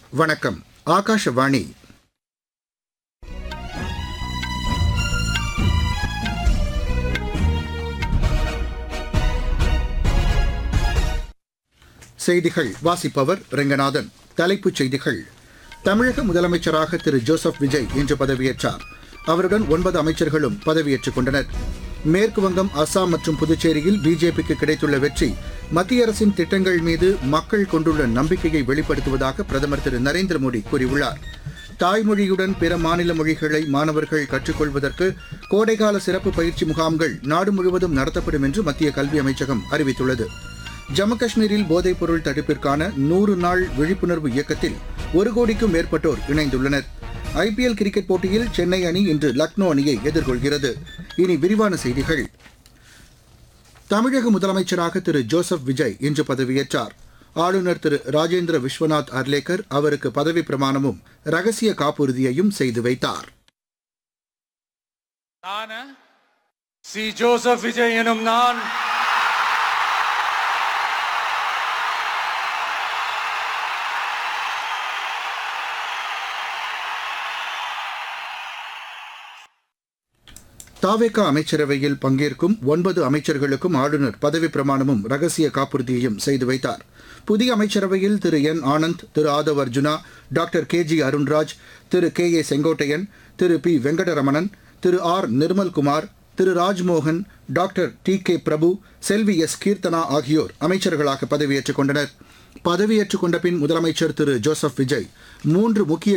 வணக்கம். ஆகாஷவாணி. செய்திகள் வாசிப்பவர் ரெங்கநாதன். தலைப்புச் செய்திகள். தமிழக முதலமைச்சராக திரு ஜோசப் விஜய் இன்று பதவியேற்றார். அவருடன் 9 அமைச்சர்களும் பதவியேற்றுக் கொண்டனர். மேற்குவங்கம், அசாம் மற்றும் புதுச்சேரியில் பிஜேபிக்கு கிடைத்துள்ள வெற்றி மத்திய அரசின் திட்டங்கள் மீது மக்கள் கொண்டுள்ள நம்பிக்கையை வெளிப்படுத்துவதாக பிரதமர் திரு நரேந்திர மோடி கூறியுள்ளார். தாய்மொழியுடன் பிற மாநில மொழிகளை மாணவர்கள் கற்றுக்கொள்வதற்கு கோடைகால சிறப்பு பயிற்சி முகாம்கள் நாடு முழுவதும் நடத்தப்படும் என்று மத்திய கல்வி அமைச்சகம் அறிவித்துள்ளது. ஜம்மு காஷ்மீரில் போதைப்பொருள் தடுப்பிற்கான 100 நாள் விழிப்புணர்வு இயக்கத்தில் 1 கோடிக்கும் மேற்பட்டோர் இணைந்துள்ளனர். ஐபிஎல் கிரிக்கெட் போட்டியில் சென்னை அணி இன்று லக்னோ அணியை எதிர்கொள்கிறது. இனி விரிவான செய்திகள். தமிழக முதலமைச்சராக திரு ஜோசப் விஜய் இன்று பதவியேற்றார். ஆளுநர் திரு ராஜேந்திர விஸ்வநாத் அர்லேக்கர் அவருக்கு பதவி பிரமாணமும் ரகசிய காப்புறுதியையும் செய்து வைத்தார். ஜோசப் விஜய் எனும் நான் தாவேகா அமைச்சரவையில் பங்கேற்கும் 9 அமைச்சர்களுக்கும் ஆளுநர் பதவி பிரமாணமும் ரகசிய காப்புறுதியையும் செய்து வைத்தார். புதிய அமைச்சரவையில் திரு என் ஆனந்த், திரு ஆதவ் அர்ஜுனா, டாக்டர் KG அருண்ராஜ், திரு KA செங்கோட்டையன், திரு P வெங்கடரமணன், திரு R நிர்மல்குமார், திரு ராஜ்மோகன், டாக்டர் TK பிரபு, செல்வி S கீர்த்தனா ஆகியோர் அமைச்சர்களாக பதவியேற்றுக் கொண்டனர். பதவியேற்றுக் கொண்ட பின் முதலமைச்சர் திரு ஜோசப் விஜய் 3 முக்கிய